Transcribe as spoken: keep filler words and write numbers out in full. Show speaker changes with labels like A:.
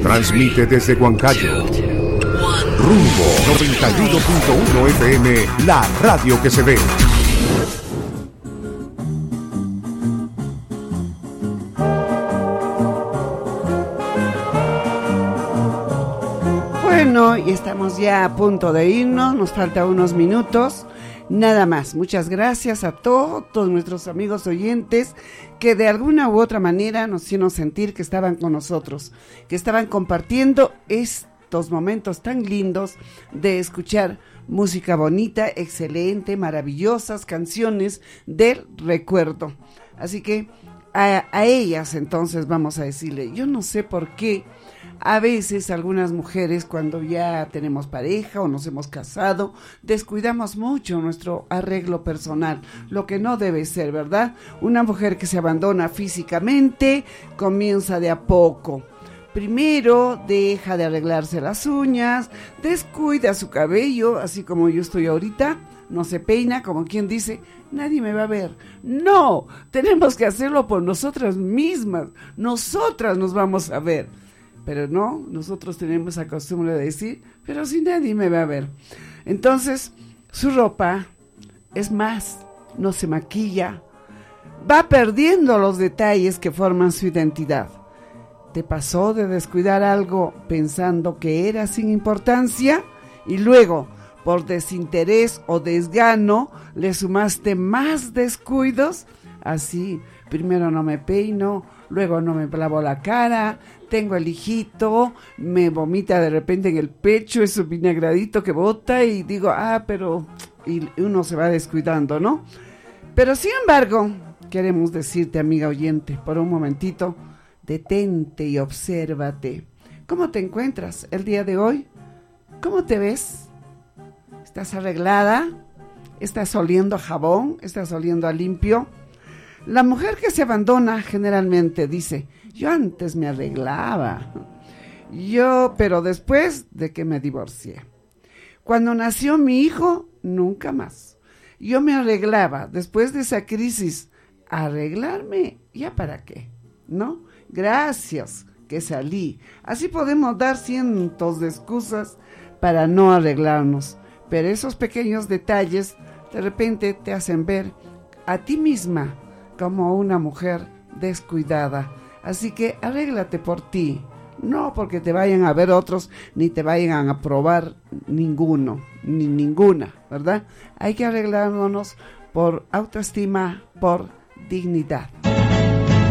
A: Transmite desde Huancayo. Rumbo noventa y uno punto uno F M, la radio que se ve.
B: Bueno, y estamos ya a punto de irnos, nos faltan unos minutos, nada más. Muchas gracias a todos nuestros amigos oyentes que de alguna u otra manera nos hicieron sentir que estaban con nosotros, que estaban compartiendo estos momentos tan lindos de escuchar música bonita, excelente, maravillosas canciones del recuerdo. Así que a, a ellas entonces vamos a decirle, yo no sé por qué a veces algunas mujeres cuando ya tenemos pareja o nos hemos casado, descuidamos mucho nuestro arreglo personal, lo que no debe ser, ¿verdad? Una mujer que se abandona físicamente comienza de a poco. Primero deja de arreglarse las uñas, descuida su cabello, así como yo estoy ahorita, no se peina, como quien dice, nadie me va a ver. No, tenemos que hacerlo por nosotras mismas, nosotras nos vamos a ver. Pero no, nosotros tenemos la costumbre de decir, pero si nadie me va a ver. Entonces, su ropa, es más, no se maquilla, va perdiendo los detalles que forman su identidad. ¿Te pasó de descuidar algo pensando que era sin importancia? Y luego, por desinterés o desgano, le sumaste más descuidos. Así, primero no me peino, luego no me lavo la cara, tengo el hijito, me vomita de repente en el pecho, es un vinagradito que bota y digo, ah, pero... y uno se va descuidando, ¿no? Pero sin embargo, queremos decirte, amiga oyente, por un momentito, detente y obsérvate. ¿Cómo te encuentras el día de hoy? ¿Cómo te ves? ¿Estás arreglada? ¿Estás oliendo a jabón? ¿Estás oliendo a limpio? La mujer que se abandona generalmente dice, yo antes me arreglaba, yo, pero después de que me divorcié. Cuando nació mi hijo, nunca más. Yo me arreglaba, después de esa crisis, arreglarme, ¿ya para qué? ¿No? Gracias que salí. Así podemos dar cientos de excusas para no arreglarnos, pero esos pequeños detalles de repente te hacen ver a ti misma como una mujer descuidada. Así que arréglate por ti, no porque te vayan a ver otros, ni te vayan a probar ninguno, ni ninguna, ¿verdad? Hay que arreglárnoslos por autoestima, por dignidad.